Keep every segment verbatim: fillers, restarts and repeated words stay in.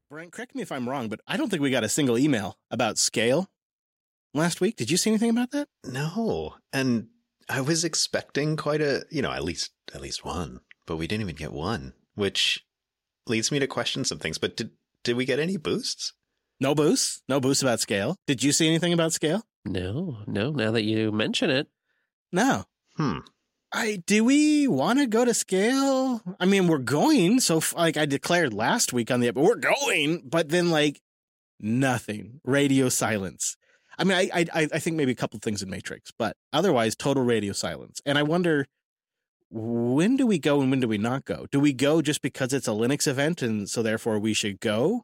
Brent, correct me if I'm wrong, but I don't think we got a single email about Scale last week. Did you see anything about that? No. And I was expecting quite a, you know, at least at least one, but we didn't even get one, which leads me to question some things. But did did we get any boosts? No boosts. No boosts about Scale. Did you see anything about Scale? No, no. Now that you mention it. No. Hmm. I do we want to go to Scale? I mean, we're going. So, like I declared last week on the episode, we're going, but then like nothing. Radio silence. I mean, I I I think maybe a couple things in Matrix, but otherwise, total radio silence. And I wonder, when do we go and when do we not go? Do we go just because it's a Linux event and so therefore we should go?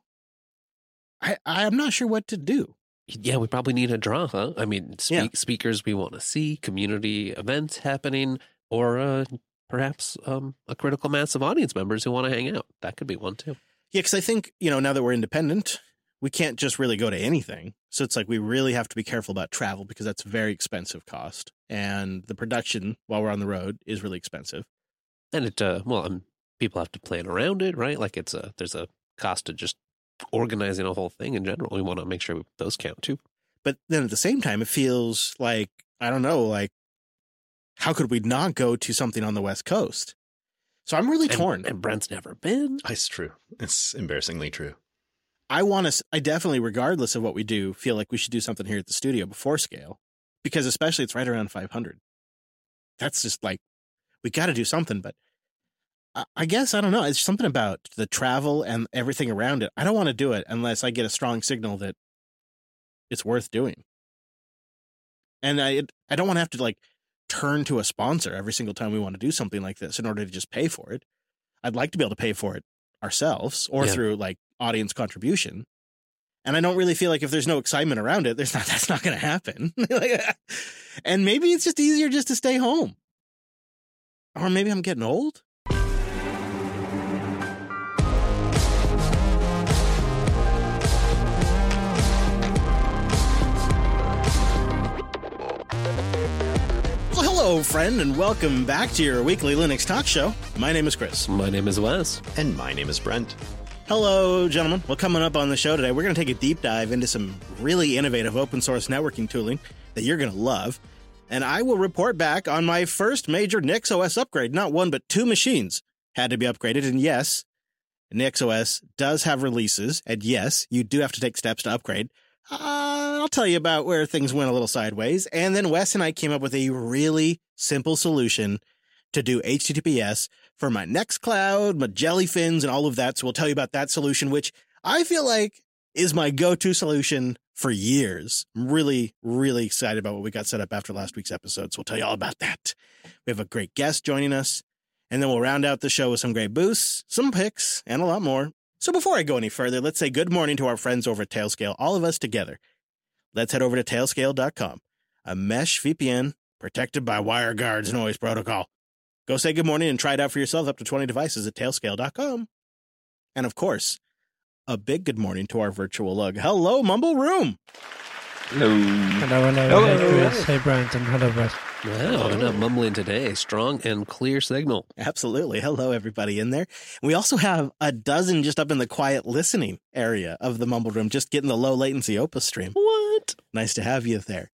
I I'm not sure what to do. Yeah, we probably need a draw, huh? I mean, speak, Yeah. speakers we want to see, community events happening, or uh, perhaps um, a critical mass of audience members who want to hang out. That could be one, too. Yeah, because I think, you know, now that we're independent, we can't just really go to anything. So it's like we really have to be careful about travel because that's a very expensive cost. And the production while we're on the road is really expensive. And it, uh, well, um, people have to plan around it, right? Like it's a, there's a cost to just organizing a whole thing in general. We want to make sure those count too. But then at the same time, it feels like, I don't know, like, how could we not go to something on the West Coast? So I'm really And, torn. and Brent's never been. It's true. It's embarrassingly true. I want to, I definitely, regardless of what we do, feel like we should do something here at the studio before Scale, because especially it's right around five hundred. That's just like, we got to do something. But I, I guess, I don't know. It's something about the travel and everything around it. I don't want to do it unless I get a strong signal that it's worth doing. And I, I don't want to have to like turn to a sponsor every single time we want to do something like this in order to just pay for it. I'd like to be able to pay for it ourselves or Yeah. through like audience contribution. And I don't really feel like if there's no excitement around it, there's not, that's not going to happen. Like, and maybe it's just easier just to stay home. Or maybe I'm getting old. Well, hello, friend, and welcome back to your weekly Linux talk show. My name is Chris. My name is Wes. And my name is Brent. Hello, gentlemen. Well, coming up on the show today, we're going to take a deep dive into some really innovative open source networking tooling that you're going to love. And I will report back on my first major NixOS upgrade. Not one, but two machines had to be upgraded. And yes, NixOS does have releases. And yes, you do have to take steps to upgrade. Uh, I'll tell you about where things went a little sideways. And then Wes and I came up with a really simple solution to do H T T P S for my Nextcloud, my Jellyfins, and all of that. So we'll tell you about that solution, which I feel like is my go-to solution for years. I'm really, really excited about what we got set up after last week's episode. So we'll tell you all about that. We have a great guest joining us, and then we'll round out the show with some great boosts, some picks, and a lot more. So before I go any further, let's say good morning to our friends over at Tailscale, all of us together. Let's head over to tailscale dot com, a mesh V P N protected by WireGuard's noise protocol. Go say good morning and try it out for yourself up to twenty devices at tailscale dot com. And of course, a big good morning to our virtual lug. Hello, Mumble Room. Hello. Hello, hello. Hey, Chris. Hey, Brent. And hello, Brett. Wow, we're not mumbling today. Strong and clear signal. Absolutely. Hello, everybody in there. We also have a dozen just up in the quiet listening area of the Mumble Room, just getting the low latency Opus stream. What? Nice to have you there.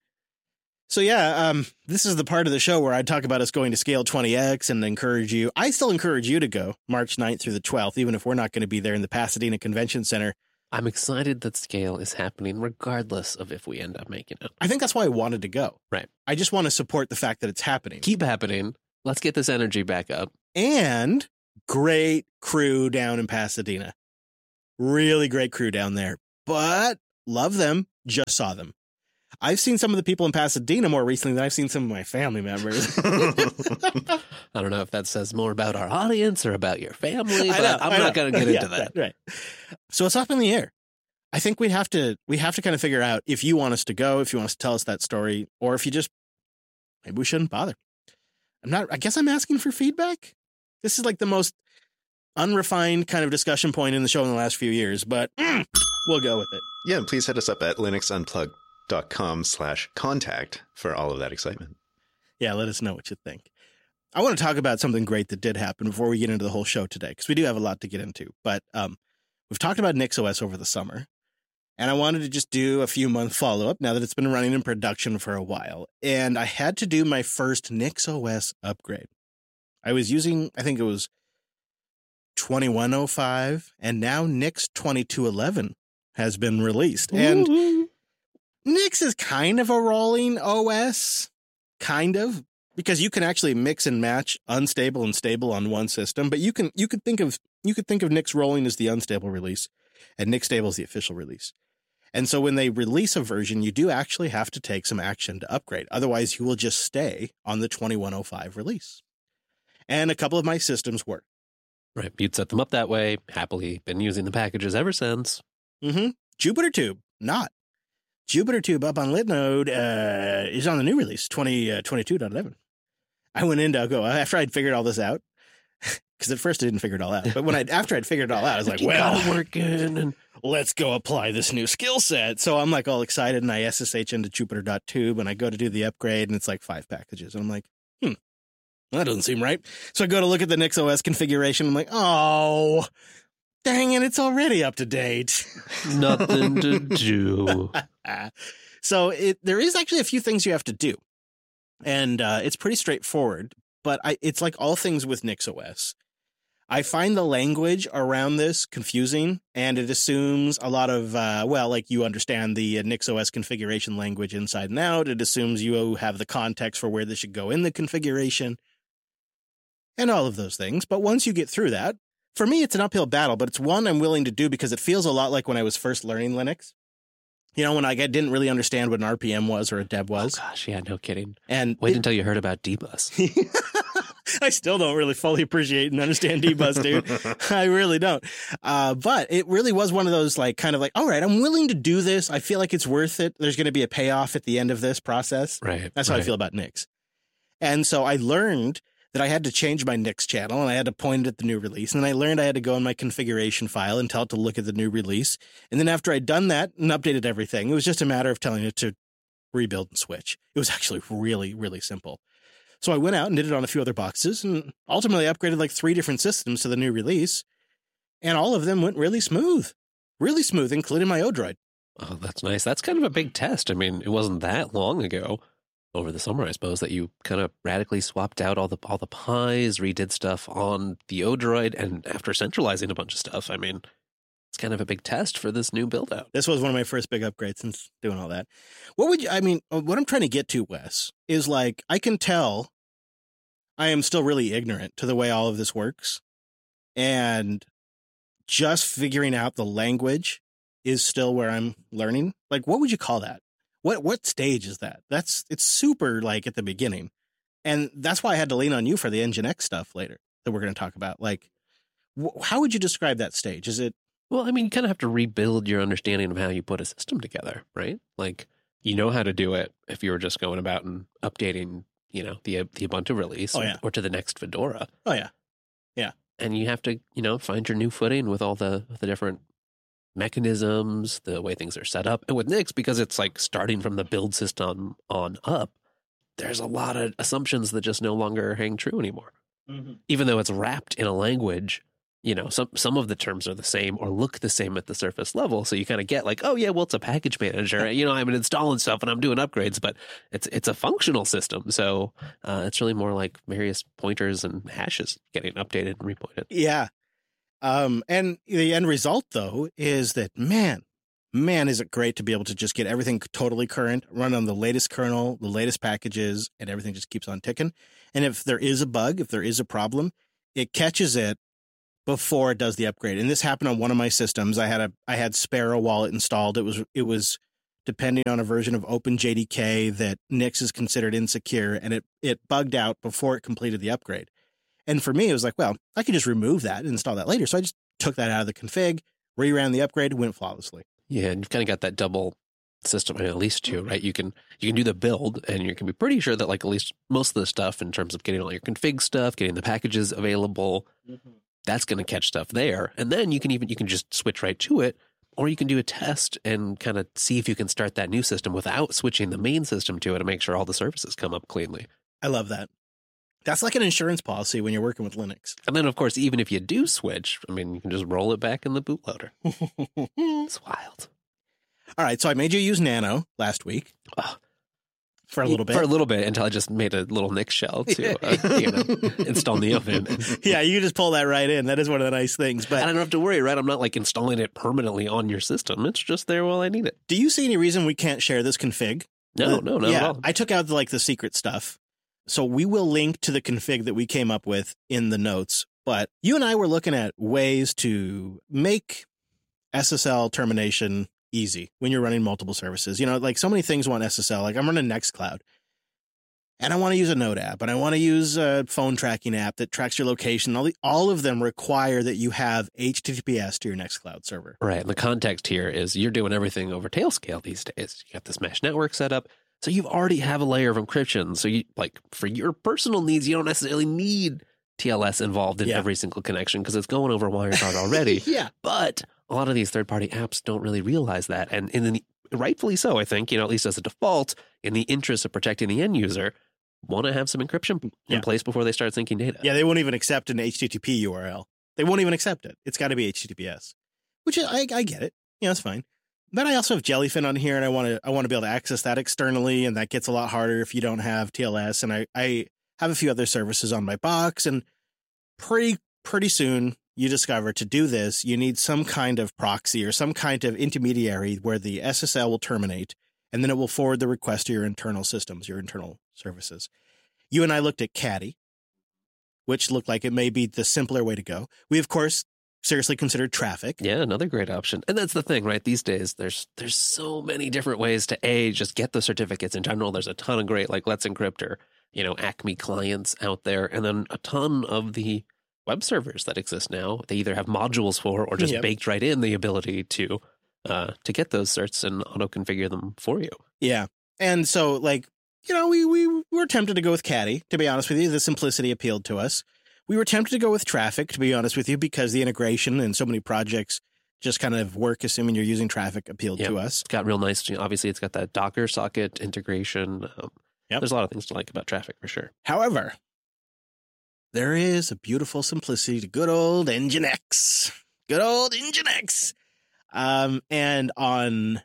So yeah, um, this is the part of the show where I talk about us going to Scale twenty X and encourage you. I still encourage you to go March ninth through the twelfth, even if we're not going to be there in the Pasadena Convention Center. I'm excited that Scale is happening regardless of if we end up making it. I think that's why I wanted to go. Right. I just want to support the fact that it's happening. Keep happening. Let's get this energy back up. And great crew down in Pasadena. Really great crew down there. But love them. Just saw them. I've seen some of the people in Pasadena more recently than I've seen some of my family members. I don't know if that says more about our audience or about your family, I but know, I'm I not know. going to get Yeah, into that. Right. So it's up in the air. I think we have to we have to kind of figure out if you want us to go, if you want us to tell us that story, or if you just maybe we shouldn't bother. I'm not I guess I'm asking for feedback. This is like the most unrefined kind of discussion point in the show in the last few years, but mm, we'll go with it. Yeah, and please hit us up at linuxunplugged dot com slash contact for all of that excitement. Yeah, let us know what you think. I want to talk about something great that did happen before we get into the whole show today, because we do have a lot to get into. But um, we've talked about NixOS over the summer, and I wanted to just do a few month follow-up now that it's been running in production for a while. And I had to do my first NixOS upgrade. I was using, I think it was twenty-one oh five, and now Nix twenty-two eleven has been released. And Woo-hoo. Nix is kind of a rolling O S, kind of, because you can actually mix and match unstable and stable on one system. But you can you could think of you could think of Nix rolling as the unstable release, and Nix stable is the official release. And so when they release a version, you do actually have to take some action to upgrade. Otherwise, you will just stay on the twenty-one oh five release. And a couple of my systems work. Right. You'd set them up that way. Happily been using the packages ever since. Mm-hmm. JupyterTube, not. JupyterTube up on Linode uh, is on the new release, twenty twenty-two point eleven. I went in to go, after I'd figured all this out, because at first I didn't figure it all out. But when I after I'd figured it all out, I was like, well, working and let's go apply this new skill set. So I'm like all excited, and I S S H into Jupyter.tube, and I go to do the upgrade, and it's like five packages. And I'm like, hmm, that doesn't seem right. So I go to look at the NixOS configuration. I'm like, oh, dang it, it's already up to date. nothing to do. So it there is actually a few things you have to do. And uh, it's pretty straightforward, but I, it's like all things with NixOS. I find the language around this confusing, and it assumes a lot of, uh, well, like you understand the uh, NixOS configuration language inside and out. It assumes you have the context for where this should go in the configuration and all of those things. But once you get through that, for me, it's an uphill battle, but it's one I'm willing to do because it feels a lot like when I was first learning Linux. You know, when I didn't really understand what an R P M was or a deb was. Oh, gosh, yeah, no kidding. And Wait it, until you heard about dbus. I still don't really fully appreciate and understand dbus, dude. I really don't. Uh, but it really was one of those, like, kind of like, all right, I'm willing to do this. I feel like it's worth it. There's going to be a payoff at the end of this process. Right. That's how right. I feel about Nix. And so I learned that I had to change my Nix channel, and I had to point it at the new release. And then I learned I had to go in my configuration file and tell it to look at the new release. And then after I'd done that and updated everything, it was just a matter of telling it to rebuild and switch. It was actually really, really simple. So I went out and did it on a few other boxes, and ultimately upgraded like three different systems to the new release. And all of them went really smooth, really smooth, including my Odroid. Oh, that's nice. That's kind of a big test. I mean, it wasn't that long ago. Over the summer, I suppose, that you kind of radically swapped out all the all the pies, redid stuff on the Odroid, and after centralizing a bunch of stuff, I mean, it's kind of a big test for this new build out. This was one of my first big upgrades since doing all that. What would you, I mean, what I'm trying to get to, Wes, is like, I can tell I am still really ignorant to the way all of this works. And just figuring out the language is still where I'm learning. Like, what would you call that? What what stage is that? That's it's super like at the beginning, and that's why I had to lean on you for the Nginx stuff later that we're going to talk about. Like, wh- how would you describe that stage? Is it Well, I mean, you kind of have to rebuild your understanding of how you put a system together, right? Like, you know how to do it if you were just going about and updating, you know, the the Ubuntu release Oh, or, yeah. or to the next Fedora, oh yeah and you have to, you know, find your new footing with all the the different mechanisms, the way things are set up. And with Nix, because it's like starting from the build system on up, there's a lot of assumptions that just no longer hang true anymore. mm-hmm. Even though it's wrapped in a language, you know, some some of the terms are the same or look the same at the surface level. So you kind of get like, oh yeah, well, it's a package manager. You know, I'm installing stuff and I'm doing upgrades, but it's it's a functional system. So uh, it's really more like various pointers and hashes getting updated and repointed. yeah. Um, and the end result though is that man, man, is it great to be able to just get everything totally current, run on the latest kernel, the latest packages, and everything just keeps on ticking. And if there is a bug, if there is a problem, it catches it before it does the upgrade. And this happened on one of my systems. I had a I had Sparrow Wallet installed. It was it was depending on a version of OpenJDK that Nix is considered insecure, and it it bugged out before it completed the upgrade. And for me, it was like, well, I could just remove that and install that later. So I just took that out of the config, reran the upgrade, went flawlessly. Yeah, and you've kind of got that double system, I mean, at least two, right? You can you can do the build, and you can be pretty sure that like at least most of the stuff in terms of getting all your config stuff, getting the packages available, mm-hmm. that's going to catch stuff there. And then you can even you can just switch right to it, or you can do a test and kind of see if you can start that new system without switching the main system to it and make sure all the services come up cleanly. I love that. That's like an insurance policy when you're working with Linux. And then, of course, even if you do switch, I mean, you can just roll it back in the bootloader. It's wild. All right, so I made you use Nano last week. Oh. For a little bit. For a little bit, until I just made a little Nix shell to uh, you know, install Neofib. Yeah, you just pull that right in. That is one of the nice things. But and I don't have to worry, right? I'm not like installing it permanently on your system. It's just there while I need it. Do you see any reason we can't share this config? No, uh, no, not yeah, at all. I took out the, like the secret stuff. So we will link to the config that we came up with in the notes. But you and I were looking at ways to make S S L termination easy when you're running multiple services. You know, like so many things want S S L. Like I'm running Nextcloud and I want to use a Node app and I want to use a phone tracking app that tracks your location. All the, all of them require that you have H T T P S to your Nextcloud server. Right. And the context here is you're doing everything over Tailscale these days. You got this mesh network set up. So you already have a layer of encryption. So you like for your personal needs, you don't necessarily need T L S involved in Yeah. every single connection because it's going over WireGuard already. Yeah. But a lot of these third-party apps don't really realize that. And in the, rightfully so, I think, you know, at least as a default, in the interest of protecting the end user, want to have some encryption in Yeah. place before they start syncing data. Yeah, they won't even accept an H T T P U R L. They won't even accept it. It's got to be H T T P S, which is, I, I get it. Yeah, that's fine. But I also have Jellyfin on here, and I want to I want to be able to access that externally, and that gets a lot harder if you don't have T L S. And I, I have a few other services on my box, and pretty pretty soon you discover to do this, you need some kind of proxy or some kind of intermediary where the S S L will terminate, and then it will forward the request to your internal systems, your internal services. You and I looked at Caddy, which looked like it may be the simpler way to go. We, of course, seriously considered Traffic. Yeah, another great option. And that's the thing, right? These days, there's there's so many different ways to, A, just get the certificates in general. There's a ton of great, like Let's Encrypt or, you know, Acme clients out there. And then a ton of the web servers that exist now. They either have modules for or just Yep. baked right in the ability to uh, to get those certs and auto-configure them for you. Yeah. And so, like, you know, we, we were tempted to go with Caddy, to be honest with you. The simplicity appealed to us. We were tempted to go with Traffic, to be honest with you, because the integration and so many projects just kind of work assuming you're using Traffic appealed Yep. to us. It's got real nice, you know, obviously it's got that Docker socket integration. Um, Yep. There's a lot of things to like about Traffic for sure. However, there is a beautiful simplicity to good old Nginx. Good old Nginx. Um, and on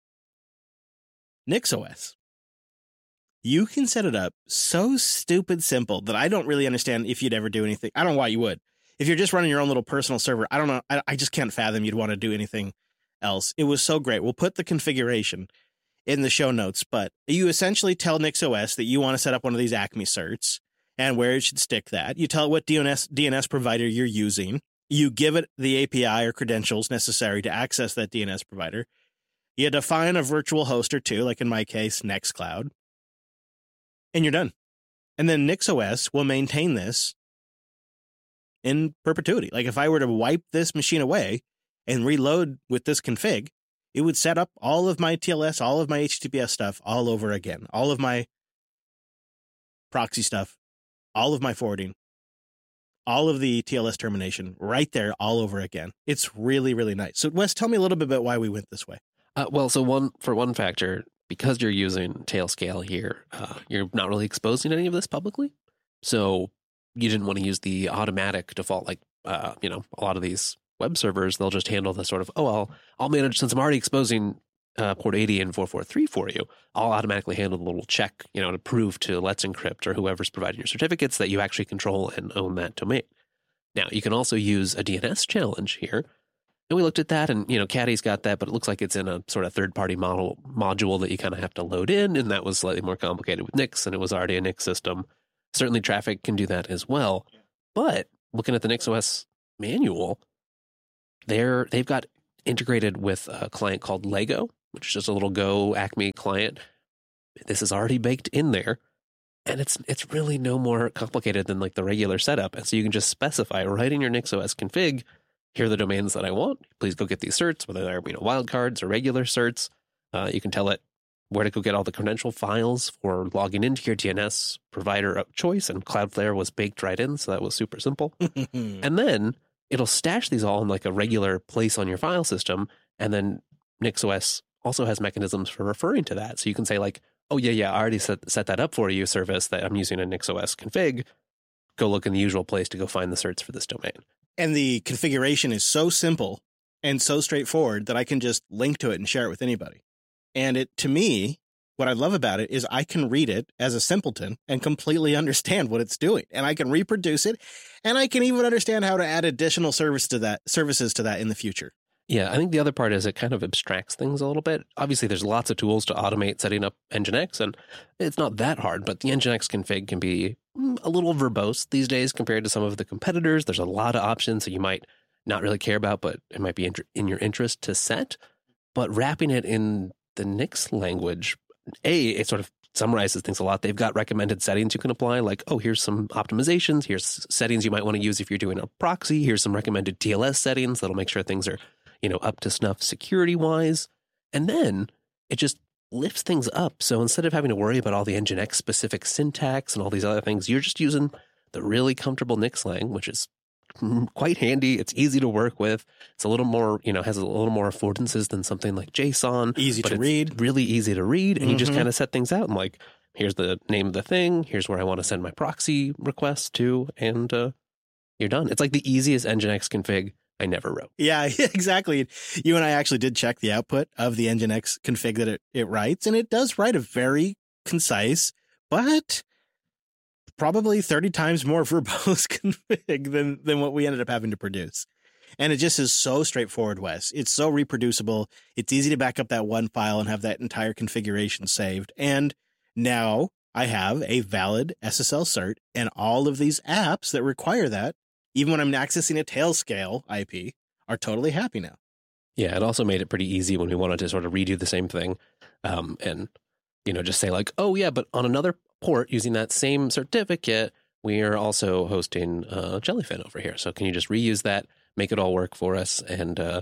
NixOS, you can set it up so stupid simple that I don't really understand if you'd ever do anything. I don't know why you would. If you're just running your own little personal server, I don't know. I, I just can't fathom you'd want to do anything else. It was so great. We'll put the configuration in the show notes, but you essentially tell NixOS that you want to set up one of these Acme certs and where it should stick that. You tell it what D N S, D N S provider you're using. You give it the A P I or credentials necessary to access that D N S provider. You define a virtual host or two, like in my case, Nextcloud, and you're done. And then NixOS will maintain this in perpetuity. Like if I were to wipe this machine away and reload with this config, it would set up all of my T L S, all of my H T T P S stuff all over again, all of my proxy stuff, all of my forwarding, all of the T L S termination right there all over again. It's really, really nice. So Wes, tell me a little bit about why we went this way. Uh, well, so one for one factor, because you're using Tailscale here, uh, you're not really exposing any of this publicly. So you didn't want to use the automatic default, like, uh, you know, a lot of these web servers, they'll just handle the sort of, oh, I'll, I'll manage, since I'm already exposing uh, port eighty and four forty-three for you, I'll automatically handle the little check, you know, to prove to Let's Encrypt or whoever's providing your certificates that you actually control and own that domain. Now, you can also use a D N S challenge here. And we looked at that, and, you know, Caddy's got that, but it looks like it's in a sort of third-party model module that you kind of have to load in, and that was slightly more complicated with Nix, and it was already a Nix system. Certainly Traffic can do that as well. But looking at the NixOS manual, they're, they've got integrated with a client called Lego, which is just a little Go Acme client. This is already baked in there, and it's it's really no more complicated than like the regular setup. And so you can just specify right in your NixOS config, here are the domains that I want. Please go get these certs, whether they're, you know, wildcards or regular certs. Uh, you can tell it where to go get all the credential files for logging into your D N S provider of choice, and Cloudflare was baked right in, so that was super simple. And then it'll stash these all in like a regular place on your file system, and then NixOS also has mechanisms for referring to that. So you can say like, oh, yeah, yeah, I already set, set that up for you service that I'm using a NixOS config. Go look in the usual place to go find the certs for this domain. And the configuration is so simple and so straightforward that I can just link to it and share it with anybody. And it, to me, what I love about it is I can read it as a simpleton and completely understand what it's doing. And I can reproduce it. And I can even understand how to add additional service to that services to that in the future. Yeah, I think the other part is it kind of abstracts things a little bit. Obviously, there's lots of tools to automate setting up Nginx, and it's not that hard, but the Nginx config can be a little verbose these days compared to some of the competitors. There's a lot of options that you might not really care about, but it might be in your interest to set. But wrapping it in the Nix language, A, it sort of summarizes things a lot. They've got recommended settings you can apply, like, oh, here's some optimizations. Here's settings you might want to use if you're doing a proxy. Here's some recommended T L S settings that'll make sure things are, you know, up to snuff security-wise. And then it just lifts things up. So instead of having to worry about all the Nginx-specific syntax and all these other things, you're just using the really comfortable Nixlang, which is quite handy. It's easy to work with. It's a little more, you know, has a little more affordances than something like JSON. Easy to it's read. Really easy to read. And Mm-hmm. you just kind of set things out and like, here's the name of the thing. Here's where I want to send my proxy request to. And uh, you're done. It's like the easiest Nginx config I never wrote. Yeah, exactly. You and I actually did check the output of the Nginx config that it, it writes, and it does write a very concise, but probably thirty times more verbose config than, than what we ended up having to produce. And it just is so straightforward, Wes. It's so reproducible. It's easy to back up that one file and have that entire configuration saved. And now I have a valid S S L cert and all of these apps that require that, even when I'm accessing a Tailscale I P, are totally happy now. Yeah, it also made it pretty easy when we wanted to sort of redo the same thing um, and, you know, just say like, oh, yeah, but on another port using that same certificate, we are also hosting uh, Jellyfin over here. So can you just reuse that, make it all work for us? And uh,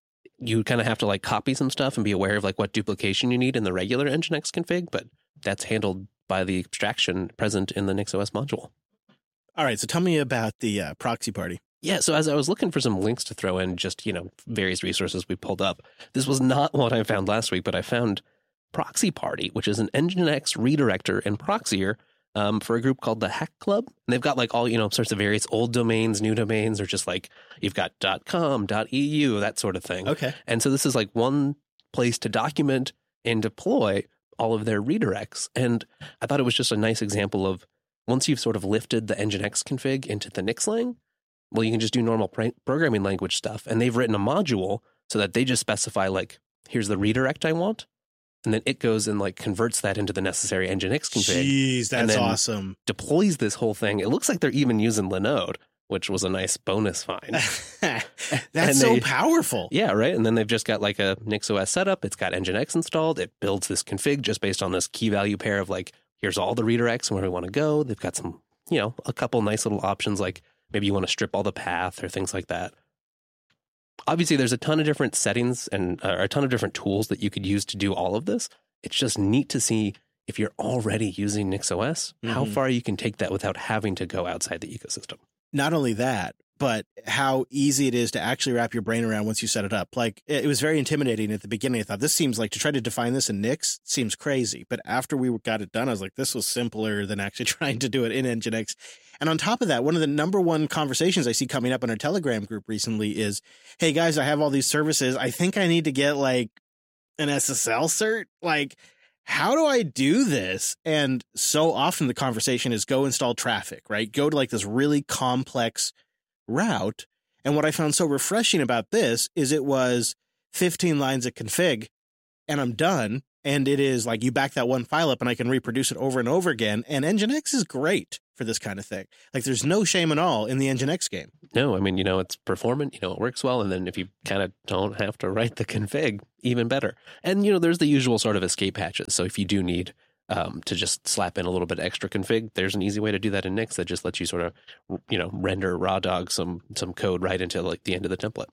you kind of have to like copy some stuff and be aware of like what duplication you need in the regular Nginx config, but that's handled by the abstraction present in the NixOS module. All right, so tell me about the uh, proxy party. Yeah, so as I was looking for some links to throw in, just, you know, various resources we pulled up, this was not what I found last week, but I found Proxy Party, which is an Nginx redirector and proxier um, for a group called the Hack Club. And they've got like all, you know, sorts of various old domains, new domains, or just like you've got .com, .eu, that sort of thing. Okay. And so this is like one place to document and deploy all of their redirects. And I thought it was just a nice example of once you've sort of lifted the Nginx config into the Nixlang, well, you can just do normal pr- programming language stuff. And they've written a module so that they just specify like, here's the redirect I want. And then it goes and like converts that into the necessary Nginx config. Jeez, that's and then awesome. Deploys this whole thing. It looks like they're even using Linode, which was a nice bonus find. That's And so they- powerful. Yeah, right. And then they've just got like a NixOS setup. It's got Nginx installed. It builds this config just based on this key value pair of like, here's all the redirects and where we want to go. They've got some, you know, a couple nice little options like maybe you want to strip all the path or things like that. Obviously, there's a ton of different settings and uh, a ton of different tools that you could use to do all of this. It's just neat to see if you're already using NixOS, how Mhm. far you can take that without having to go outside the ecosystem. Not only that, but how easy it is to actually wrap your brain around once you set it up. Like, it was very intimidating at the beginning. I thought, this seems like to try to define this in Nix seems crazy. But after we got it done, I was like, this was simpler than actually trying to do it in Nginx. And on top of that, one of the number one conversations I see coming up in our Telegram group recently is, hey guys, I have all these services. I think I need to get like an S S L cert. Like, how do I do this? And so often the conversation is go install Traefik, right? Go to like this really complex route. And what I found so refreshing about this is it was fifteen lines of config and I'm done. And it is like you back that one file up and I can reproduce it over and over again. And Nginx is great for this kind of thing. Like there's no shame at all in the Nginx game. No, I mean, you know, it's performant, you know, it works well. And then if you kind of don't have to write the config, even better. And, you know, there's the usual sort of escape hatches. So if you do need um, to just slap in a little bit extra config, there's an easy way to do that in Nix that just lets you sort of, you know, render raw dog some some code right into like the end of the template.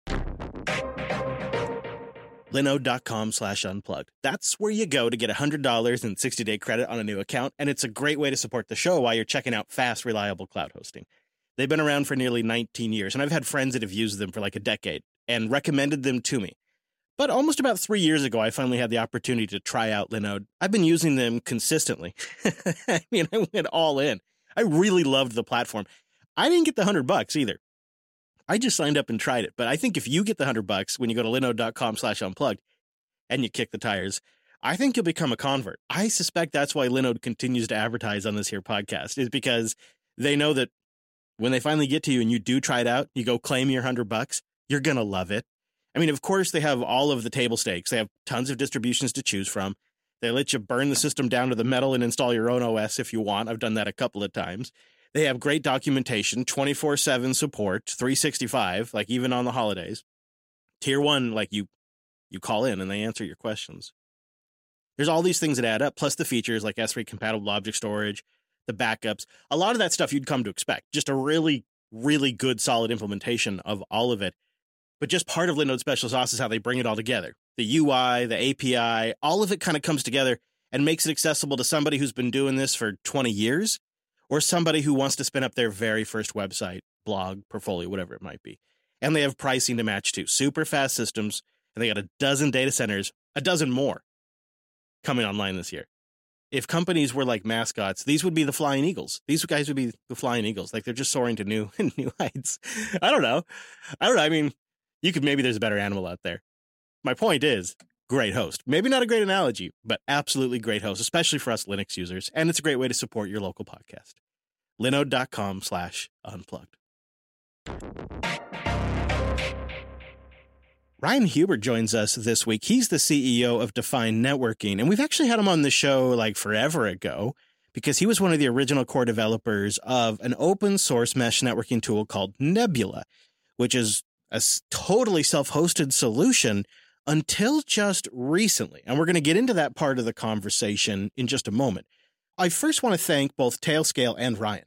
Linode.com slash unplugged. That's where you go to get one hundred dollars and sixty day credit on a new account, and it's a great way to support the show while you're checking out fast, reliable cloud hosting. They've been around for nearly nineteen years, and I've had friends that have used them for like a decade and recommended them to me. But almost about three years ago, I finally had the opportunity to try out Linode. I've been using them consistently. I mean, I went all in. I really loved the platform. I didn't get the hundred bucks either. I just signed up and tried it. But I think if you get the hundred bucks when you go to linode.com slash unplugged and you kick the tires, I think you'll become a convert. I suspect that's why Linode continues to advertise on this here podcast, is because they know that when they finally get to you and you do try it out, you go claim your hundred bucks, you're going to love it. I mean, of course, they have all of the table stakes. They have tons of distributions to choose from. They let you burn the system down to the metal and install your own O S if you want. I've done that a couple of times. They have great documentation, twenty-four seven support, three sixty-five, like even on the holidays. Tier one, like you, you call in and they answer your questions. There's all these things that add up, plus the features like S three compatible object storage, the backups, a lot of that stuff you'd come to expect. Just a really, really good, solid implementation of all of it. But just part of Linode Special Sauce is how they bring it all together. The U I, the A P I, all of it kind of comes together and makes it accessible to somebody who's been doing this for twenty years or somebody who wants to spin up their very first website, blog, portfolio, whatever it might be. And they have pricing to match too. Super fast systems. And they got a dozen data centers, a dozen more coming online this year. If companies were like mascots, these would be the Flying Eagles. These guys would be the Flying Eagles. Like they're just soaring to new new heights. I don't know. I don't know. I mean, you could, maybe there's a better animal out there. My point is, great host. Maybe not a great analogy, but absolutely great host, especially for us Linux users. And it's a great way to support your local podcast. Linode.com slash unplugged. Ryan Huber joins us this week. He's the C E O of Define Networking, and we've actually had him on the show like forever ago because he was one of the original core developers of an open source mesh networking tool called Nebula, which is a totally self-hosted solution until just recently. And we're going to get into that part of the conversation in just a moment. I first want to thank both Tailscale and Ryan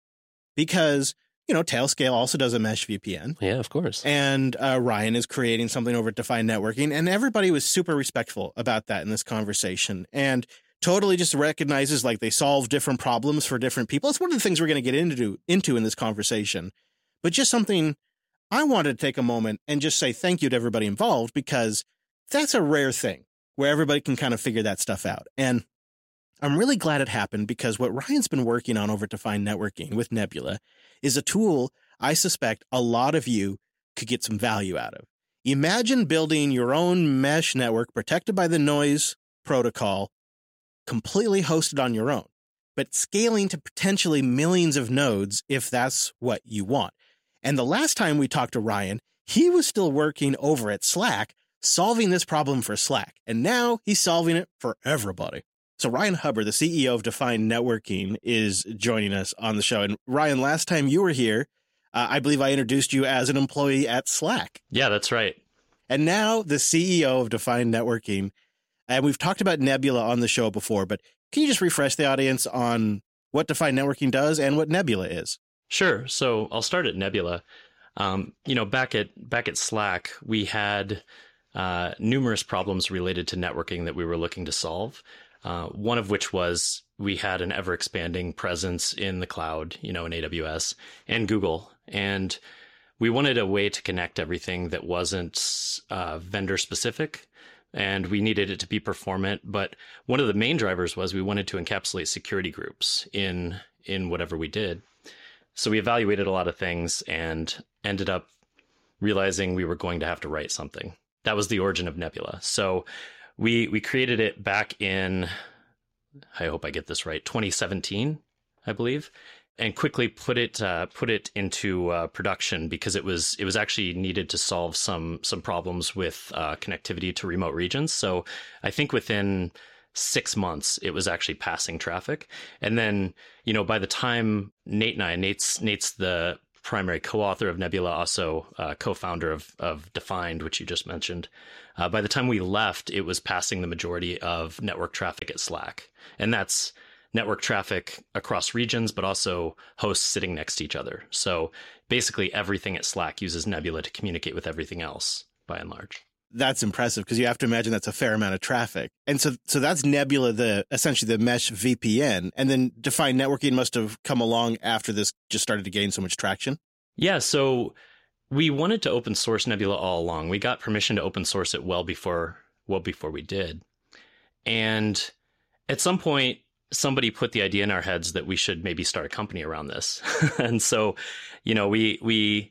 because, you know, Tailscale also does a mesh V P N. Yeah, of course. And uh, Ryan is creating something over at Define Networking. And everybody was super respectful about that in this conversation and totally just recognizes like they solve different problems for different people. It's one of the things we're going to get into, into in this conversation, but just something I wanted to take a moment and just say thank you to everybody involved because that's a rare thing where everybody can kind of figure that stuff out. And I'm really glad it happened because what Ryan's been working on over at Define Networking with Nebula is a tool I suspect a lot of you could get some value out of. Imagine building your own mesh network protected by the noise protocol, completely hosted on your own, but scaling to potentially millions of nodes if that's what you want. And the last time we talked to Ryan, he was still working over at Slack, solving this problem for Slack. And now he's solving it for everybody. So Ryan Hubbard, the C E O of Define Networking, is joining us on the show. And Ryan, last time you were here, uh, I believe I introduced you as an employee at Slack. Yeah, that's right. And now the C E O of Define Networking. And we've talked about Nebula on the show before, but can you just refresh the audience on what Define Networking does and what Nebula is? Sure. So I'll start at Nebula. Um, you know, back at back at Slack, we had uh, numerous problems related to networking that we were looking to solve. Uh, one of which was we had an ever expanding presence in the cloud, you know, in A W S and Google. And we wanted a way to connect everything that wasn't uh, vendor specific. And we needed it to be performant. But one of the main drivers was we wanted to encapsulate security groups in in whatever we did. So we evaluated a lot of things and ended up realizing we were going to have to write something. That was the origin of Nebula. So we we created it back in, I hope I get this right, twenty seventeen, I believe, and quickly put it uh, put it into uh, production because it was it was actually needed to solve some some problems with uh, connectivity to remote regions. So I think within six months, it was actually passing traffic. And then, you know, by the time Nate and I, Nate's Nate's the primary co-author of Nebula, also uh, co-founder of, of Defined, which you just mentioned. Uh, by the time we left, it was passing the majority of network traffic at Slack. And that's network traffic across regions, but also hosts sitting next to each other. So basically everything at Slack uses Nebula to communicate with everything else, by and large. That's impressive because you have to imagine that's a fair amount of traffic. And so so that's Nebula, the essentially the mesh V P N. And then Define Networking must have come along after this just started to gain so much traction. Yeah. So we wanted to open source Nebula all along. We got permission to open source it well before well before we did. And at some point, somebody put the idea in our heads that we should maybe start a company around this. And so, you know, we we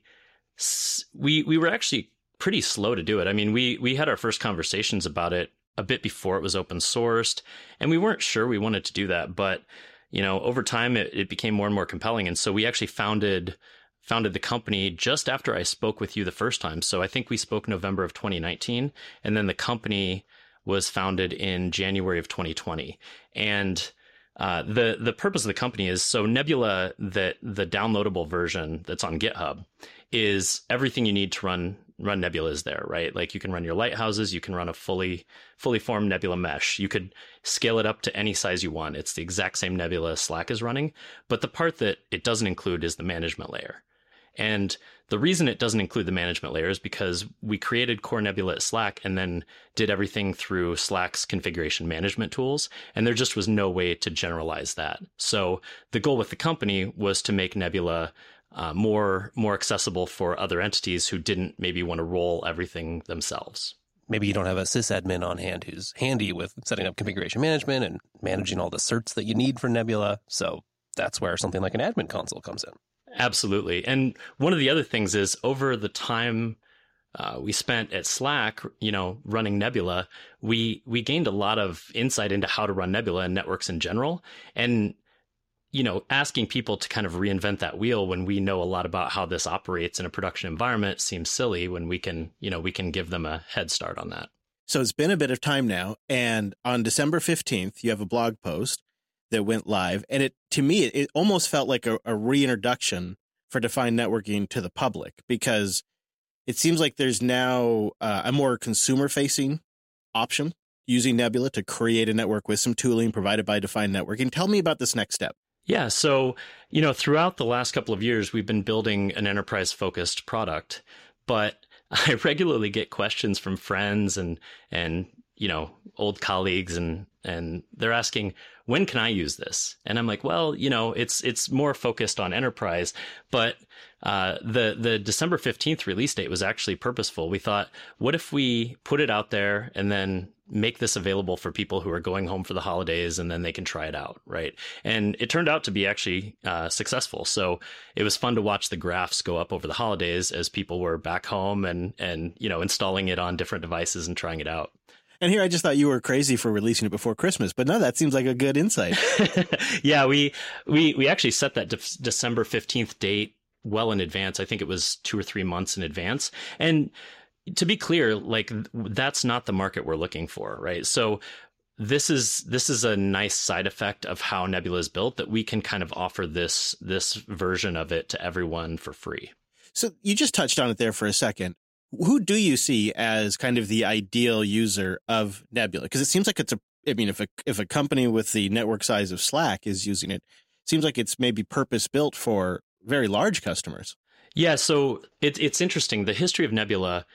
we we were actually pretty slow to do it. I mean, we we had our first conversations about it a bit before it was open sourced, and we weren't sure we wanted to do that. But, you know, over time, it, it became more and more compelling. And so we actually founded founded the company just after I spoke with you the first time. So I think we spoke November of twenty nineteen, and then the company was founded in January of twenty twenty. And uh, the the purpose of the company is, so Nebula, the the downloadable version that's on GitHub, is everything you need to run run Nebula is there, right? Like you can run your lighthouses, you can run a fully fully formed Nebula mesh. You could scale it up to any size you want. It's the exact same Nebula Slack is running, but the part that it doesn't include is the management layer. And the reason it doesn't include the management layer is because we created Core Nebula at Slack and then did everything through Slack's configuration management tools. And there just was no way to generalize that. So the goal with the company was to make Nebula uh, more, more accessible for other entities who didn't maybe want to roll everything themselves. Maybe you don't have a sysadmin on hand who's handy with setting up configuration management and managing all the certs that you need for Nebula. So that's where something like an admin console comes in. Absolutely. And one of the other things is, over the time uh, we spent at Slack, you know, running Nebula, we we gained a lot of insight into how to run Nebula and networks in general. And, you know, asking people to kind of reinvent that wheel when we know a lot about how this operates in a production environment seems silly, when we can, you know, we can give them a head start on that. So it's been a bit of time now. And on December fifteenth, you have a blog post that went live. And it, to me, it almost felt like a, a reintroduction for defined networking to the public, because it seems like there's now uh, a more consumer facing option using Nebula to create a network with some tooling provided by defined networking. Tell me about this next step. Yeah. So, you know, throughout the last couple of years, we've been building an enterprise focused product, but I regularly get questions from friends and, and, you know, old colleagues, and, and they're asking, when can I use this? And I'm like, well, you know, it's, it's more focused on enterprise, but, uh, the, the December fifteenth release date was actually purposeful. We thought, what if we put it out there and then make this available for people who are going home for the holidays, and then they can try it out, right? And it turned out to be actually uh, successful. So it was fun to watch the graphs go up over the holidays as people were back home and, and, you know, installing it on different devices and trying it out. And here, I just thought you were crazy for releasing it before Christmas, but no, that seems like a good insight. Yeah, we we we actually set that de- December fifteenth date well in advance. I think it was two or three months in advance. And to be clear, like, that's not the market we're looking for, right? So this is this is a nice side effect of how Nebula is built, that we can kind of offer this this version of it to everyone for free. So you just touched on it there for a second. Who do you see as kind of the ideal user of Nebula? Because it seems like it's a, I mean, if a, if a company with the network size of Slack is using it, it seems like it's maybe purpose built for very large customers. Yeah. So it, it's interesting. The history of Nebula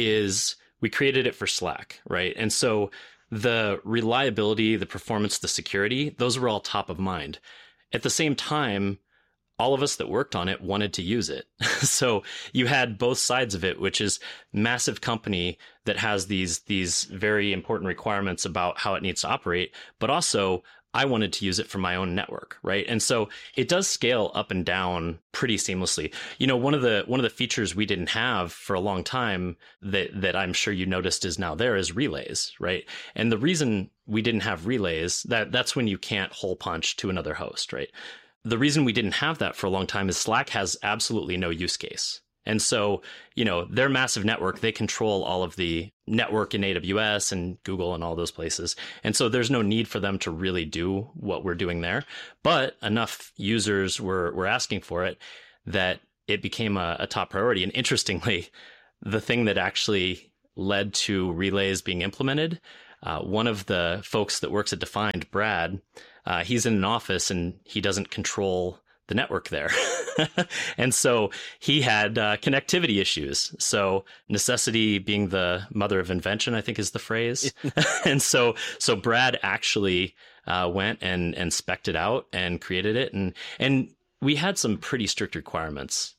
is we created it for Slack, right? And so the reliability, the performance, the security, those were all top of mind. At the same time, all of us that worked on it wanted to use it. So you had both sides of it, which is massive company that has these, these very important requirements about how it needs to operate, but also I wanted to use it for my own network, right? And so it does scale up and down pretty seamlessly. You know, one of the one of the features we didn't have for a long time that that I'm sure you noticed is now there is relays, right? And the reason we didn't have relays, that that's when you can't hole punch to another host, right? The reason we didn't have that for a long time is Slack has absolutely no use case. And so, you know, their massive network, they control all of the network in A W S and Google and all those places. And so there's no need for them to really do what we're doing there. But enough users were, were asking for it that it became a, a top priority. And interestingly, the thing that actually led to relays being implemented, uh, one of the folks that works at Defined, Brad, uh, he's in an office and he doesn't control the network there. And so he had uh, connectivity issues. So necessity being the mother of invention, I think is the phrase. And so so Brad actually uh, went and, and spec'd it out and created it. And, and we had some pretty strict requirements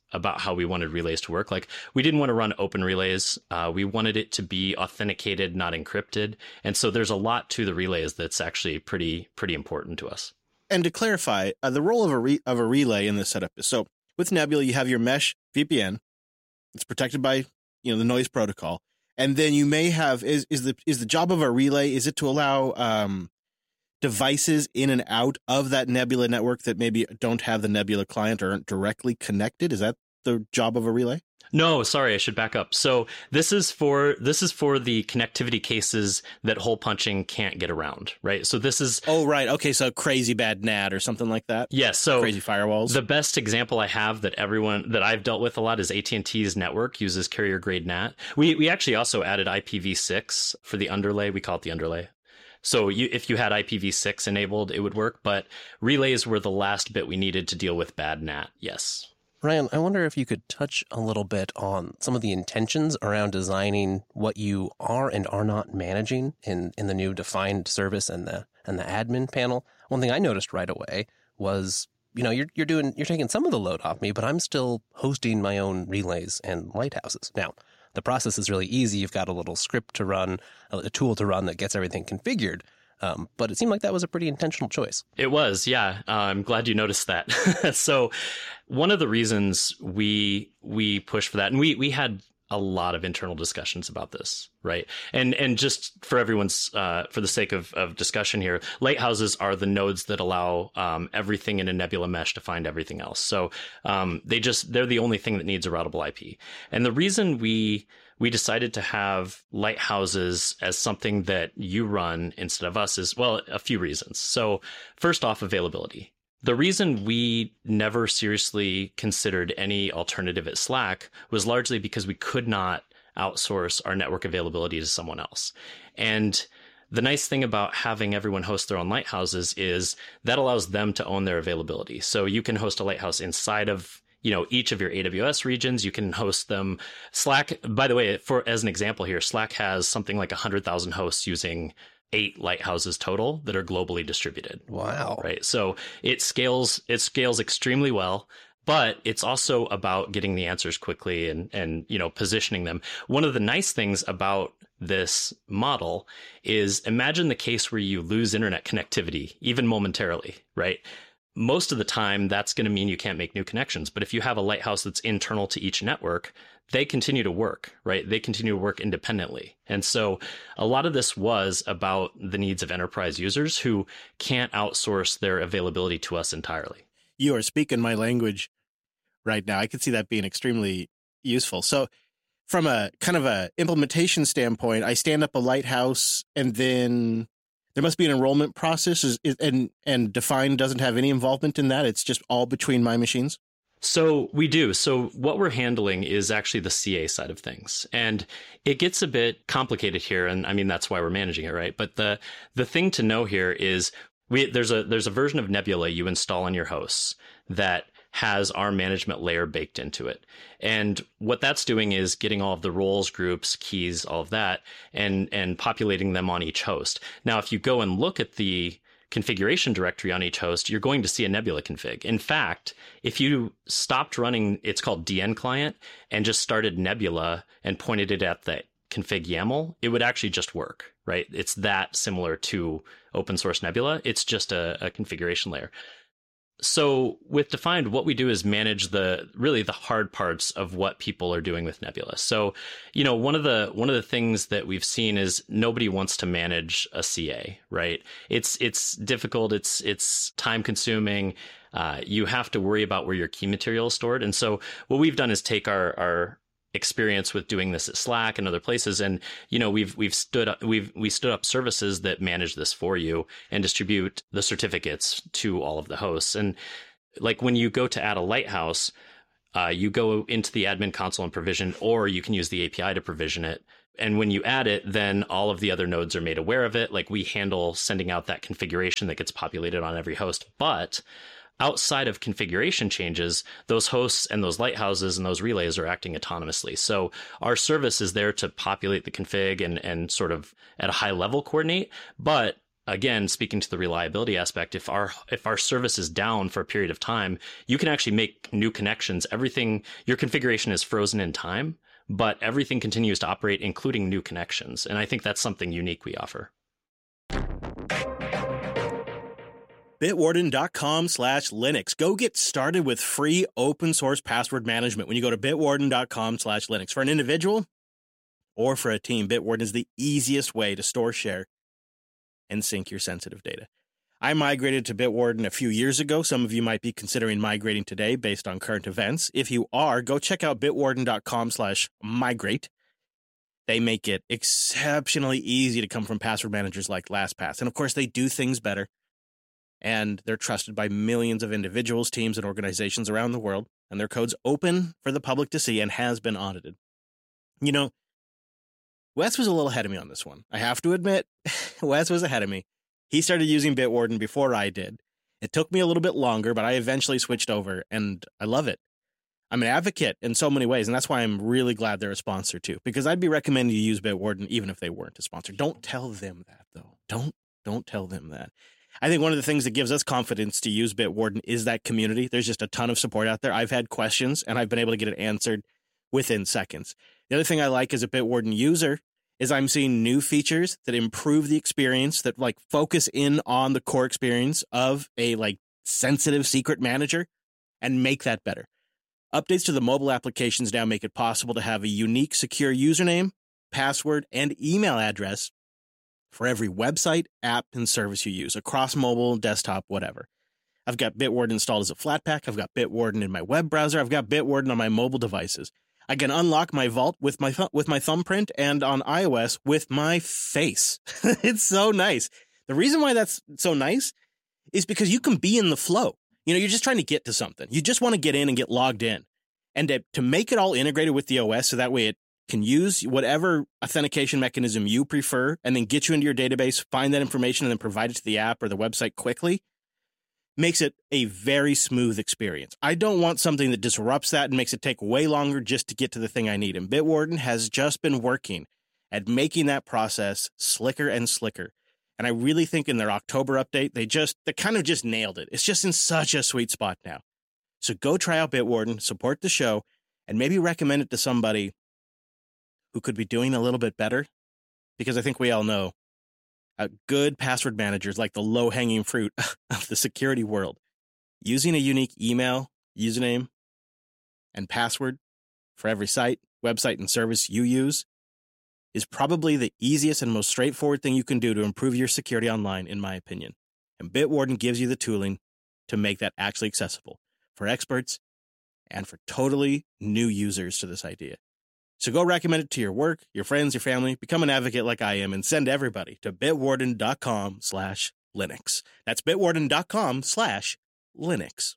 about how we wanted relays to work. Like, we didn't want to run open relays. Uh, we wanted it to be authenticated, not encrypted. And so there's a lot to the relays that's actually pretty, pretty important to us. And to clarify, uh, the role of a re- of a relay in this setup is, so with Nebula, you have your mesh V P N. It's protected by, you know, the noise protocol. And then you may have, is, is the, is the job of a relay, is it to allow, um, devices in and out of that Nebula network that maybe don't have the Nebula client or aren't directly connected? Is that the job of a relay? No, sorry, I should back up. So this is for this is for the connectivity cases that hole punching can't get around, right? So this is Oh, right. Okay, so crazy bad N A T or something like that. Yes, yeah, so crazy firewalls. The best example I have that everyone that I've dealt with a lot is A T and T's network uses carrier grade N A T. We we actually also added I P v six for the underlay. We call it the underlay. So you, if you had I P v six enabled, it would work, but relays were the last bit we needed to deal with bad N A T. Yes. Ryan, I wonder if you could touch a little bit on some of the intentions around designing what you are and are not managing in, in the new defined service and the and the admin panel. One thing I noticed right away was, you know, you're you're doing you're taking some of the load off me, but I'm still hosting my own relays and lighthouses. Now, the process is really easy. You've got a little script to run, a tool to run that gets everything configured. Um, but it seemed like that was a pretty intentional choice. It was, yeah. Uh, I'm glad you noticed that. So one of the reasons we we pushed for that, and we we had a lot of internal discussions about this, right? And and just for everyone's, uh, for the sake of, of discussion here, lighthouses are the nodes that allow um, everything in a Nebula mesh to find everything else. So um, they just, they're the only thing that needs a routable I P. And the reason we we decided to have lighthouses as something that you run instead of us is, well, a few reasons. So first off, availability. The reason we never seriously considered any alternative at Slack was largely because we could not outsource our network availability to someone else. And the nice thing about having everyone host their own lighthouses is that allows them to own their availability. So you can host a lighthouse inside of, you know, each of your A W S regions. You can host them. Slack, by the way, for as an example here, Slack has something like one hundred thousand hosts using eight lighthouses total that are globally distributed. Wow. Right. So it scales, it scales extremely well, but it's also about getting the answers quickly and, and, you know, positioning them. One of the nice things about this model is, imagine the case where you lose internet connectivity, even momentarily, right? Most of the time, that's going to mean you can't make new connections. But if you have a lighthouse that's internal to each network, they continue to work, right? They continue to work independently. And so a lot of this was about the needs of enterprise users who can't outsource their availability to us entirely. You are speaking my language right now. I could see that being extremely useful. So from a kind of a implementation standpoint, I stand up a lighthouse and then there must be an enrollment process, is, is, and and Define doesn't have any involvement in that. It's just all between my machines. So we do. So what we're handling is actually the C A side of things. And it gets a bit complicated here. And I mean, that's why we're managing it, right? But the the thing to know here is we there's a there's a version of Nebula you install on your hosts that has our management layer baked into it. And what that's doing is getting all of the roles, groups, keys, all of that, and and populating them on each host. Now, if you go and look at the configuration directory on each host, you're going to see a Nebula config. In fact, if you stopped running, it's called D N client, and just started Nebula and pointed it at the config YAML, it would actually just work, right? It's that similar to open source Nebula. It's just a, a configuration layer. So with Defined, what we do is manage the really the hard parts of what people are doing with Nebula. So, you know, one of the one of the things that we've seen is nobody wants to manage a C A, right? It's it's difficult. It's it's time consuming. Uh, you have to worry about where your key material is stored. And so what we've done is take our our experience with doing this at Slack and other places, and you know we've we've stood up we've we stood up services that manage this for you and distribute the certificates to all of the hosts. And like when you go to add a lighthouse, uh, you go into the admin console and provision, or you can use the A P I to provision it. And when you add it, then all of the other nodes are made aware of it. Like we handle sending out that configuration that gets populated on every host, but outside of configuration changes, those hosts and those lighthouses and those relays are acting autonomously. So our service is there to populate the config and, and sort of at a high level coordinate. But again, speaking to the reliability aspect, if our if our service is down for a period of time, you can actually make new connections. Everything, your configuration is frozen in time, but everything continues to operate, including new connections. And I think that's something unique we offer. Bitwarden.com slash Linux. Go get started with free open source password management when you go to bitwarden.com slash Linux. For an individual or for a team, Bitwarden is the easiest way to store, share, and sync your sensitive data. I migrated to Bitwarden a few years ago. Some of you might be considering migrating today based on current events. If you are, go check out bitwarden.com slash migrate. They make it exceptionally easy to come from password managers like LastPass. And of course, they do things better. And they're trusted by millions of individuals, teams, and organizations around the world. And their code's open for the public to see and has been audited. You know, Wes was a little ahead of me on this one. I have to admit, Wes was ahead of me. He started using Bitwarden before I did. It took me a little bit longer, but I eventually switched over, and I love it. I'm an advocate in so many ways, and that's why I'm really glad they're a sponsor, too, because I'd be recommending you use Bitwarden even if they weren't a sponsor. Don't tell them that, though. Don't, don't tell them that. I think one of the things that gives us confidence to use Bitwarden is that community. There's just a ton of support out there. I've had questions, and I've been able to get it answered within seconds. The other thing I like as a Bitwarden user is I'm seeing new features that improve the experience, that like focus in on the core experience of a like sensitive secret manager and make that better. Updates to the mobile applications now make it possible to have a unique, secure username, password, and email address for every website, app, and service you use across mobile, desktop, whatever. I've got Bitwarden installed as a Flatpak. I've got Bitwarden in my web browser. I've got Bitwarden on my mobile devices. I can unlock my vault with my th- with my thumbprint, and on iOS with my face. It's so nice. The reason why that's so nice is because you can be in the flow. You know, you're just trying to get to something. You just want to get in and get logged in. And to, to make it all integrated with the O S so that way it can use whatever authentication mechanism you prefer and then get you into your database, find that information, and then provide it to the app or the website quickly, makes it a very smooth experience. I don't want something that disrupts that and makes it take way longer just to get to the thing I need. And Bitwarden has just been working at making that process slicker and slicker. And I really think in their October update, they just, they kind of just nailed it. It's just in such a sweet spot now. So go try out Bitwarden, support the show, and maybe recommend it to somebody who could be doing a little bit better. Because I think we all know uh, good password managers, like the low-hanging fruit of the security world, using a unique email, username, and password for every site, website, and service you use is probably the easiest and most straightforward thing you can do to improve your security online, in my opinion. And Bitwarden gives you the tooling to make that actually accessible for experts and for totally new users to this idea. So go recommend it to your work, your friends, your family, become an advocate like I am, and send everybody to bitwarden.com slash Linux. That's bitwarden.com slash Linux.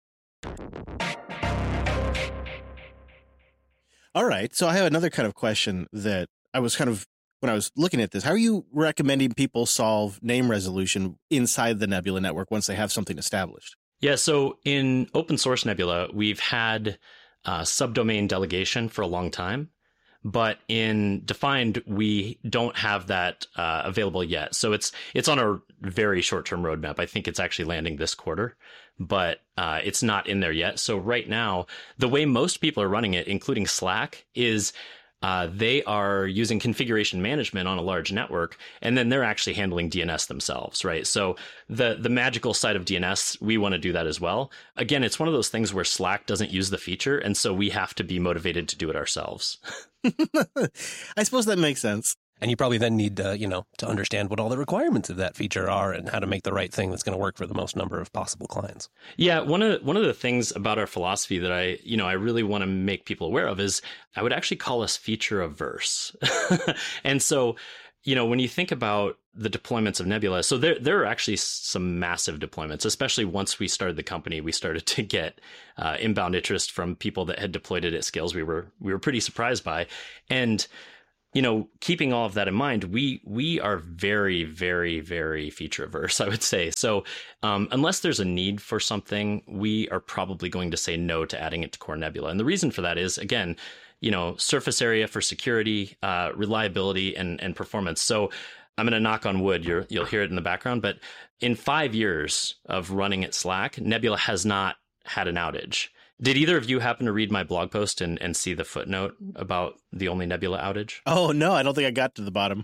All right, so I have another kind of question that I was kind of, when I was looking at this, how are you recommending people solve name resolution inside the Nebula network once they have something established? Yeah, so in open source Nebula, we've had uh, subdomain delegation for a long time, but in defined, we don't have that uh, available yet. So it's it's on a very short-term roadmap. I think it's actually landing this quarter, but uh, it's not in there yet. So right now, the way most people are running it, including Slack, is Uh, they are using configuration management on a large network, and then they're actually handling D N S themselves, right? So the the magical side of D N S, we want to do that as well. Again, it's one of those things where Slack doesn't use the feature, and so we have to be motivated to do it ourselves. I suppose that makes sense. And you probably then need to, you know, to understand what all the requirements of that feature are and how to make the right thing that's going to work for the most number of possible clients. Yeah, one of one of the things about our philosophy that I, you know, I really want to make people aware of is I would actually call us feature averse. And so, you know, when you think about the deployments of Nebula, so there there are actually some massive deployments, especially once we started the company, we started to get uh, inbound interest from people that had deployed it at scales we were we were pretty surprised by. And you know, keeping all of that in mind, we we are very, very, very feature averse, I would say. So um, unless there's a need for something, we are probably going to say no to adding it to Core Nebula. And the reason for that is, again, you know, surface area for security, uh, reliability, and and performance. So I'm going to knock on wood. You're, you'll hear it in the background. But in five years of running at Slack, Nebula has not had an outage. Did either of you happen to read my blog post and, and see the footnote about the only Nebula outage? Oh, no, I don't think I got to the bottom.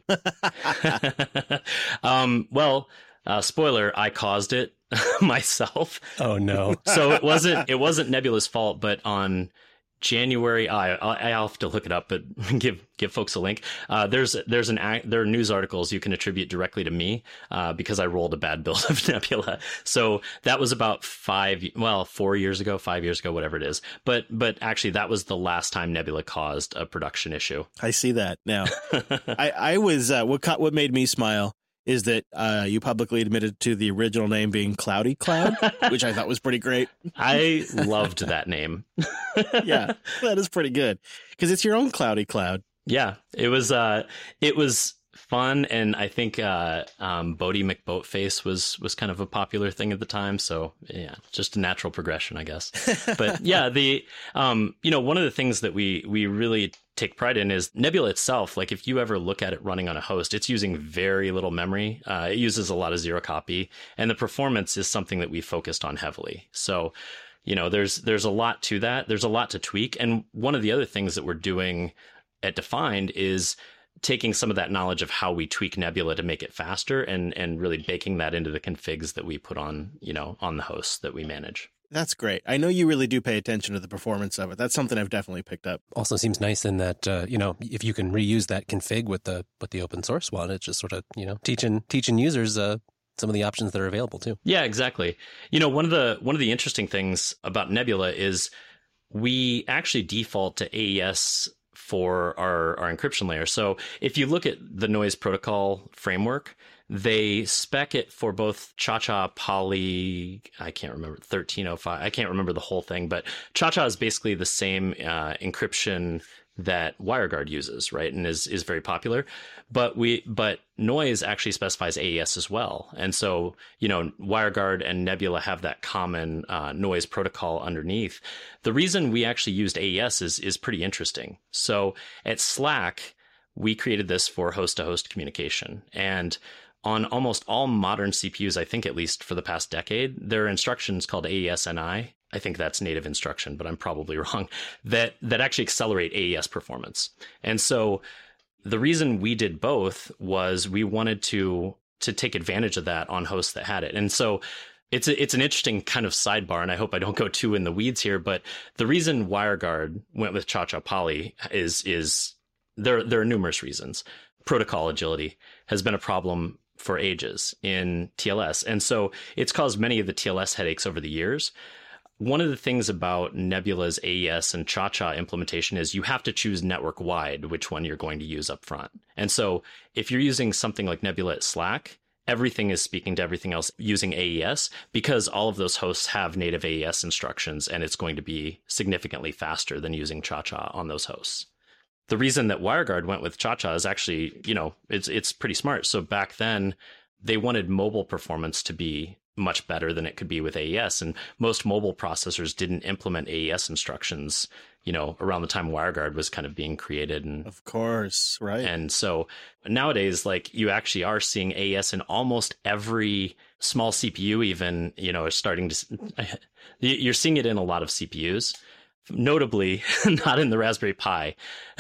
um, well, uh, spoiler, I caused it myself. Oh, no. So it wasn't it wasn't Nebula's fault, but on January, I I'll have to look it up, but give give folks a link. Uh, there's there's an there are news articles you can attribute directly to me uh, because I rolled a bad build of Nebula. So that was about five, well, four years ago, five years ago, whatever it is. But but actually, that was the last time Nebula caused a production issue. I see that now. I I was uh, what caught, what made me smile is that uh, you publicly admitted to the original name being Cloudy Cloud, which I thought was pretty great. I loved that name. Yeah, that is pretty good because it's your own Cloudy Cloud. Yeah, it was uh, it was fun, and I think uh, um, Bodie McBoatface was was kind of a popular thing at the time. So yeah, just a natural progression, I guess. But yeah, the um, you know, one of the things that we we really take pride in is Nebula itself. Like if you ever look at it running on a host, it's using very little memory. Uh, it uses a lot of zero copy, and the performance is something that we focused on heavily. So, you know, there's there's a lot to that. There's a lot to tweak. And one of the other things that we're doing at Defined is taking some of that knowledge of how we tweak Nebula to make it faster and and really baking that into the configs that we put on, you know, on the hosts that we manage. That's great. I know you really do pay attention to the performance of it. That's something I've definitely picked up. Also seems nice in that, uh, you know, if you can reuse that config with the with the open source one, it's just sort of, you know, teaching teaching users uh, some of the options that are available too. Yeah, exactly. You know, one of the one of the interesting things about Nebula is we actually default to A E S for our, our encryption layer. So if you look at the Noise Protocol framework, they spec it for both Cha-Cha, Poly, I can't remember, thirteen oh five. I can't remember the whole thing, but Cha-Cha is basically the same uh, encryption that WireGuard uses, right? And is is very popular. But we but Noise actually specifies A E S as well. And so, you know, WireGuard and Nebula have that common uh, Noise protocol underneath. The reason we actually used A E S is is pretty interesting. So at Slack, we created this for host-to-host communication. And on almost all modern C P Us, I think at least for the past decade, there are instructions called A E S N I. I think that's native instruction, but I'm probably wrong, that that actually accelerate A E S performance. And so the reason we did both was we wanted to to take advantage of that on hosts that had it. And so it's a, it's an interesting kind of sidebar, and I hope I don't go too in the weeds here, but the reason WireGuard went with Cha-Cha Poly is is there there are numerous reasons. Protocol agility has been a problem for ages in T L S. And so it's caused many of the T L S headaches over the years. One of the things about Nebula's A E S and Cha-Cha implementation is you have to choose network wide which one you're going to use up front. And so if you're using something like Nebula at Slack, everything is speaking to everything else using A E S because all of those hosts have native A E S instructions, and it's going to be significantly faster than using Cha-Cha on those hosts. The reason that WireGuard went with Cha-Cha is actually, you know, it's it's pretty smart. So back then, they wanted mobile performance to be much better than it could be with A E S. And most mobile processors didn't implement A E S instructions, you know, around the time WireGuard was kind of being created. And of course, right. And so nowadays, like, you actually are seeing A E S in almost every small C P U, even, you know, is starting to, you're seeing it in a lot of C P Us. Notably, not in the Raspberry Pi.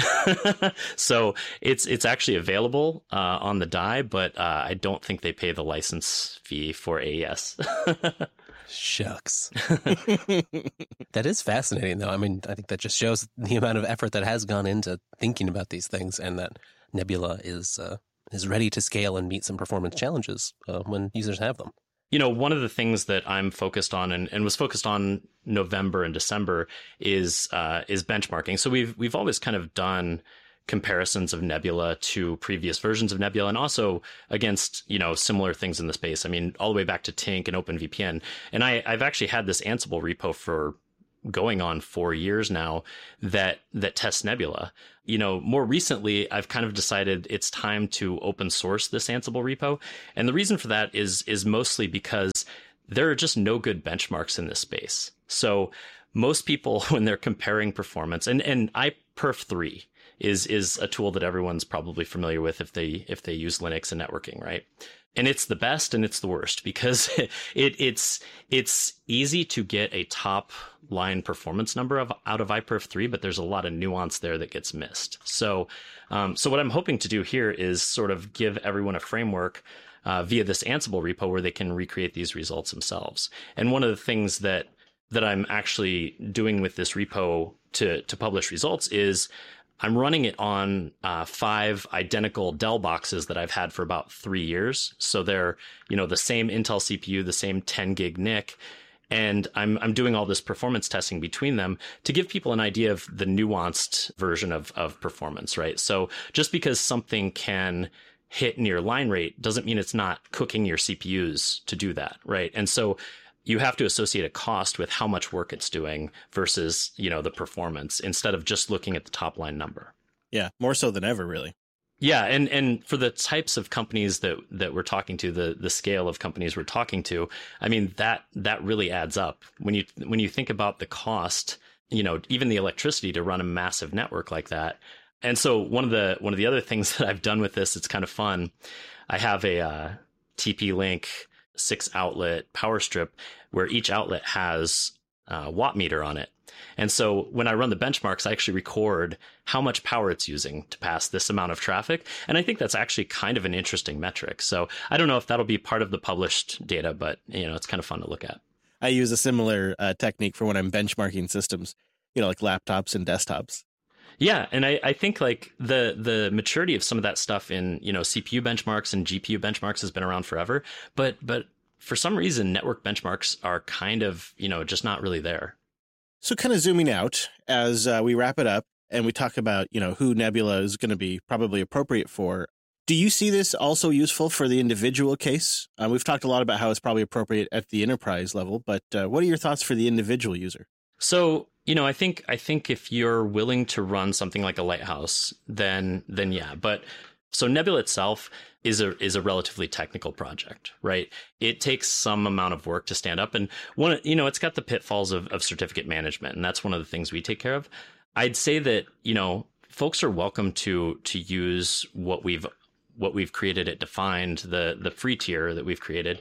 So it's it's actually available uh, on the die, but uh, I don't think they pay the license fee for A E S. Shucks. That is fascinating, though. I mean, I think that just shows the amount of effort that has gone into thinking about these things, and that Nebula is uh, is ready to scale and meet some performance challenges uh, when users have them. You know, one of the things that I'm focused on and, and was focused on November and December is uh, is benchmarking. So we've we've always kind of done comparisons of Nebula to previous versions of Nebula, and also against, you know, similar things in the space. I mean, all the way back to Tink and OpenVPN. And I, I've actually had this Ansible repo for going on four years now that that tests Nebula. You know, more recently, I've kind of decided it's time to open source this Ansible repo. And the reason for that is is mostly because there are just no good benchmarks in this space. So most people, when they're comparing performance, and, and I perf three is is a tool that everyone's probably familiar with if they if they use Linux and networking, right? And it's the best and it's the worst because it it's it's easy to get a top line performance number of out of iPerf three, but there's a lot of nuance there that gets missed. So um, so what I'm hoping to do here is sort of give everyone a framework uh, via this Ansible repo where they can recreate these results themselves. And one of the things that that I'm actually doing with this repo to to publish results is I'm running it on uh, five identical Dell boxes that I've had for about three years. So they're, you know, the same Intel C P U, the same ten gig N I C. And I'm I'm doing all this performance testing between them to give people an idea of the nuanced version of, of performance, right? So just because something can hit near line rate doesn't mean it's not cooking your C P Us to do that, right? And so you have to associate a cost with how much work it's doing versus, you know, the performance instead of just looking at the top line number. Yeah, more so than ever, really. Yeah, and and for the types of companies that that we're talking to, the the scale of companies we're talking to, I mean that that really adds up. When you when you think about the cost, you know, even the electricity to run a massive network like that. And so one of the one of the other things that I've done with this, it's kind of fun. I have a uh, T P Link six outlet power strip where each outlet has a watt meter on it. And so when I run the benchmarks, I actually record how much power it's using to pass this amount of traffic. And I think that's actually kind of an interesting metric. So I don't know if that'll be part of the published data, but you know, it's kind of fun to look at. I use a similar uh, technique for when I'm benchmarking systems, you know, like laptops and desktops. Yeah, and I, I think like the the maturity of some of that stuff in, you know, C P U benchmarks and G P U benchmarks has been around forever, but but for some reason network benchmarks are kind of, you know, just not really there. So kind of zooming out as uh, we wrap it up and we talk about, you know, who Nebula is going to be probably appropriate for. Do you see this also useful for the individual case? Uh, we've talked a lot about how it's probably appropriate at the enterprise level, but uh, what are your thoughts for the individual user? So, you know, I think I think if you're willing to run something like a Lighthouse, then then yeah. But so Nebula itself is a is a relatively technical project, right? It takes some amount of work to stand up, and one, you know, it's got the pitfalls of, of certificate management, and that's one of the things we take care of. I'd say that, you know, folks are welcome to to use what we've what we've created at Defined, the the free tier that we've created,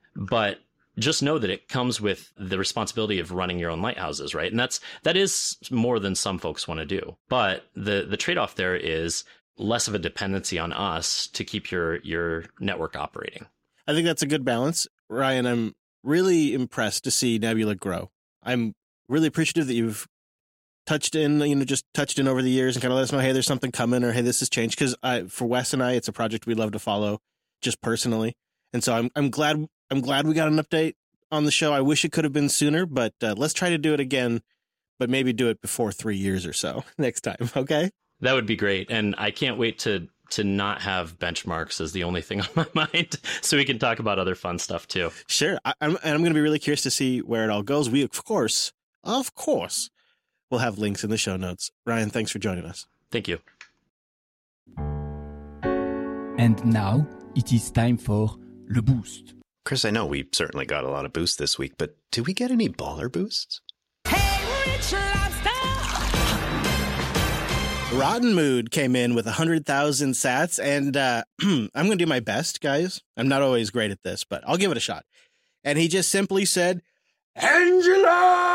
but just know that it comes with the responsibility of running your own lighthouses, right? And that's that is more than some folks want to do. But the the trade-off there is less of a dependency on us to keep your your network operating. I think that's a good balance. Ryan, I'm really impressed to see Nebula grow. I'm really appreciative that you've touched in, you know, just touched in over the years and kind of let us know, hey, there's something coming, or hey, this has changed. Because I, for Wes and I, it's a project we love to follow, just personally. And so I'm I'm glad I'm glad we got an update on the show. I wish it could have been sooner, but uh, let's try to do it again, but maybe do it before three years or so next time. Okay, that would be great, and I can't wait to to not have benchmarks as the only thing on my mind, so we can talk about other fun stuff too. Sure, I, I'm and I'm going to be really curious to see where it all goes. We of course, of course, we'll have links in the show notes. Ryan, thanks for joining us. Thank you. And now it is time for Le Boost. Chris, I know we certainly got a lot of boosts this week, but did we get any baller boosts? Hey, Rich Lobster! Rotten Mood came in with one hundred thousand sats, and uh, I'm going to do my best, guys. I'm not always great at this, but I'll give it a shot. And he just simply said, Angela!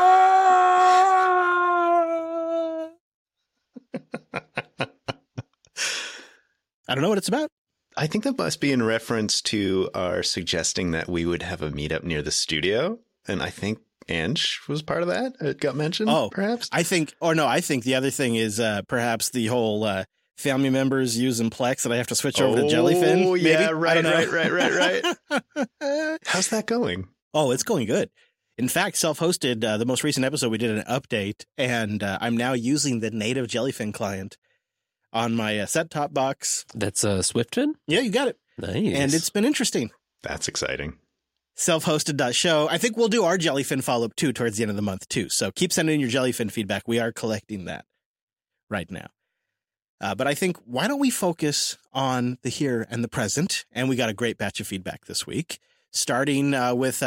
I don't know what it's about. I think that must be in reference to our suggesting that we would have a meetup near the studio. And I think Ange was part of that. It got mentioned, oh, perhaps. I think, or no, I think the other thing is uh, perhaps the whole uh, family members using Plex and I have to switch over oh, to Jellyfin. Oh, yeah, maybe? right, right, right, right, right. How's that going? Oh, it's going good. In fact, self-hosted, uh, the most recent episode, we did an update, and uh, I'm now using the native Jellyfin client on my uh, set-top box. That's a uh, SwiftFin? Yeah, you got it. Nice. And it's been interesting. That's exciting. Self-hosted.show. I think we'll do our Jellyfin follow-up, too, towards the end of the month, too. So keep sending in your Jellyfin feedback. We are collecting that right now. Uh, but I think, why don't we focus on the here and the present? And we got a great batch of feedback this week, starting uh, with... Uh,